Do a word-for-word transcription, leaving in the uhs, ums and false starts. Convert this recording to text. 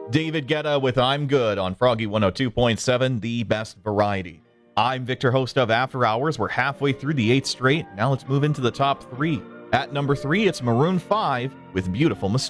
David Guetta with I'm Good on Froggy one oh two point seven, the best variety. I'm Victor, host of After Hours. We're halfway through the eighth straight. Now let's move into the top three. At number three, it's Maroon five with Beautiful Mistake.